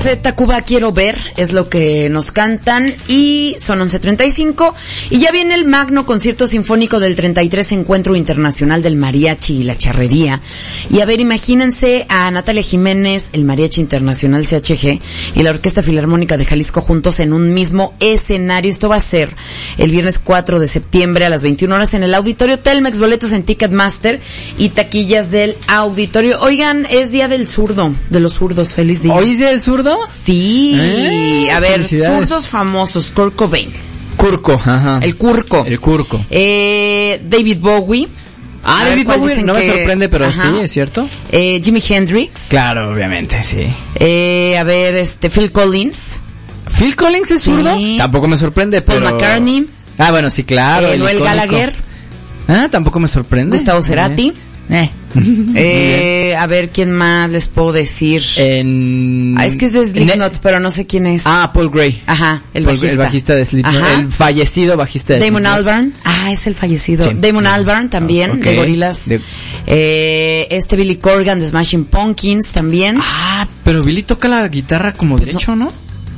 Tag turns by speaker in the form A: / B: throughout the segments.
A: Café Tacuba quiero ver, es lo que nos cantan, y son 11:35, y ya viene el magno concierto sinfónico del 33 Encuentro Internacional del Mariachi y la Charrería. Y a ver, imagínense a Natalia Jiménez, el Mariachi Internacional CHG, y la Orquesta Filarmónica de Jalisco juntos en un mismo escenario. Esto va a ser el viernes 4 de septiembre a las 21 horas en el Auditorio Telmex, boletos en Ticketmaster y taquillas del auditorio. Oigan, es Día del Zurdo, de los zurdos, feliz día.
B: ¿Hoy es Día del Zurdo?
A: Sí, a ver, zurdos famosos, Kurt Cobain.
B: Curco, ajá.
A: El Curco. David Bowie.
B: David Bowie no me sorprende, pero ajá, sí, es cierto.
A: Jimi Hendrix.
B: Claro, obviamente, sí.
A: A ver, Phil Collins.
B: ¿Phil Collins es zurdo? Sí. Tampoco me sorprende, pero...
A: Paul McCartney.
B: Bueno, sí, claro.
A: Noel Gallagher.
B: Tampoco me sorprende.
A: Gustavo Cerati. A ver, ¿quién más les puedo decir? Es que es de Slipknot, pero no sé quién es.
B: Paul Gray.
A: Ajá, el
B: bajista de Slipknot. El fallecido bajista de
A: Damon Albarn. Es el fallecido. Sí. Damon Albarn también, de Gorillaz. Billy Corgan de Smashing Pumpkins también.
B: Pero Billy toca la guitarra como derecho, ¿no?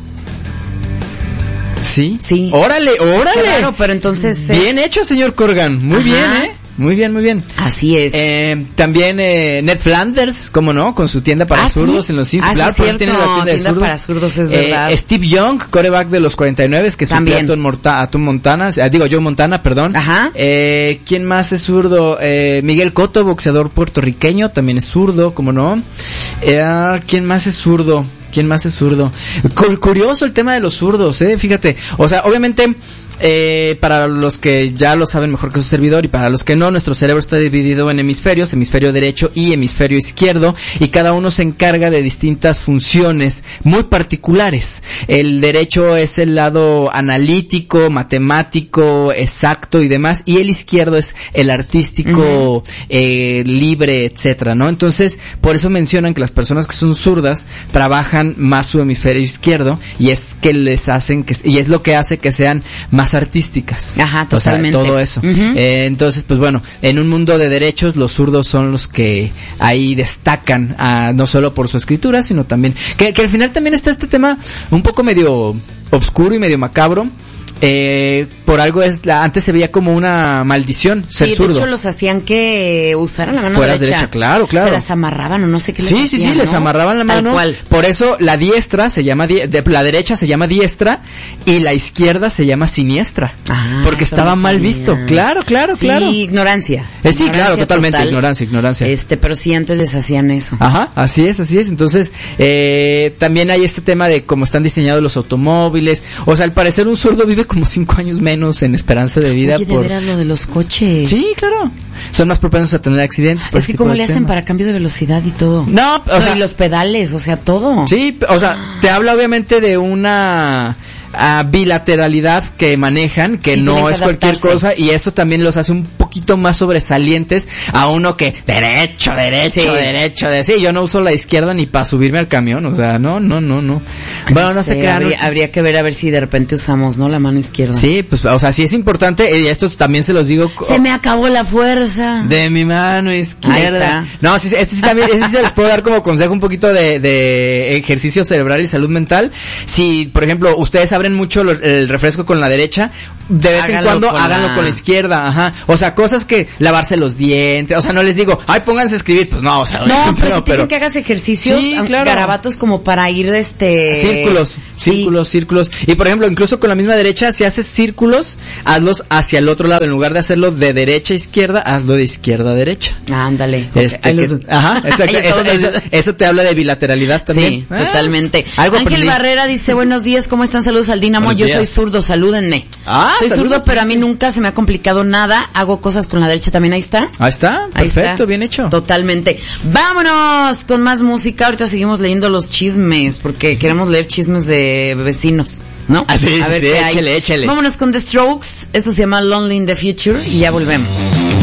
B: Sí. Órale.
A: Claro, pero entonces...
B: Bien hecho, señor Corgan. Muy bien, Muy bien.
A: Así es.
B: También Ned Flanders, ¿cómo no? Con su tienda para zurdos en los Sims.
A: Claro, sí, tiene la tienda para zurdos, es verdad.
B: Steve Young, quarterback de los 49, que suplió a Joe Montana, perdón.
A: Ajá.
B: ¿Quién más es zurdo? Miguel Cotto, boxeador puertorriqueño, también es zurdo, ¿cómo no? ¿Quién más es zurdo? Curioso el tema de los zurdos, fíjate. O sea, obviamente, para los que ya lo saben mejor que su servidor y para los que no, nuestro cerebro está dividido en hemisferios, hemisferio derecho y hemisferio izquierdo, y cada uno se encarga de distintas funciones muy particulares. El derecho es el lado analítico, matemático, exacto y demás, y el izquierdo es el artístico, libre, etcétera, ¿no? Entonces, por eso mencionan que las personas que son zurdas trabajan más su hemisferio izquierdo, y es que y es lo que hace que sean más artísticas.
A: Ajá, totalmente.
B: O sea, todo eso. Entonces, pues bueno, en un mundo de derechos, los zurdos son los que ahí destacan, no solo por su escritura, sino también, que al final también está este tema un poco medio obscuro y medio macabro. Por algo antes se veía como una maldición ser zurdo.
A: De hecho los hacían que usaran la mano
B: derecha. Claro.
A: Se las amarraban o no sé qué les hacían,
B: Sí, les amarraban la mano. Tal cual. Por eso la diestra se llama, la derecha se llama diestra y la izquierda se llama siniestra. Porque estaba mal visto. Claro.
A: Ignorancia.
B: Sí, claro, totalmente, total. Ignorancia.
A: Pero sí, antes les hacían eso.
B: Ajá, así es. Entonces, también hay este tema de cómo están diseñados los automóviles. O sea, al parecer un zurdo vive como 5 años menos en esperanza de vida.
A: Oye, de veras lo de los coches.
B: Sí, claro. Son más propensos a tener accidentes.
A: Es que cómo le hacen para cambio de velocidad y todo.
B: No, o sea,
A: y los pedales, o sea, todo.
B: Sí, o sea, te habla obviamente de una bilateralidad que manejan, que no es cualquier cosa, y eso también los hace un poquito más sobresalientes a uno que derecho, sí, yo no uso la izquierda ni para subirme al camión, o sea, no. Bueno, no sé qué.
A: Habría que ver a ver si de repente usamos, ¿no? La mano izquierda.
B: Sí, pues, o sea, sí es importante, y esto también se los digo.
A: Se me acabó la fuerza.
B: De mi mano izquierda. No, sí, esto sí también, eso sí se les puedo dar como consejo un poquito de ejercicio cerebral y salud mental. Si, por ejemplo, ustedes abren mucho el refresco con la derecha, de vez en cuando háganlo con la izquierda, o sea, cosas que lavarse los dientes, o sea, no les digo, pónganse a escribir, pues no, o sea,
A: no, pero dicen que hagas ejercicios, garabatos como para ir
B: círculos, y por ejemplo, incluso con la misma derecha, si haces círculos, hazlos hacia el otro lado, en lugar de hacerlo de derecha a izquierda, hazlo de izquierda a derecha.
A: Ándale.
B: Exacto. Eso te habla de bilateralidad también.
A: Sí, totalmente. Ángel Barrera dice, buenos días, ¿cómo están? Saludos al Dinamo. Yo soy zurdo, salúdenme. Soy zurdo, pero a mí nunca se me ha complicado nada. Hago cosas con la derecha también. Ahí está.
B: Perfecto, bien hecho.
A: Totalmente. Vámonos con más música. Ahorita seguimos leyendo los chismes, porque queremos leer chismes de vecinos, ¿no?
B: A ver, échale.
A: Vámonos con The Strokes. Eso se llama Lonely in the Future y ya volvemos.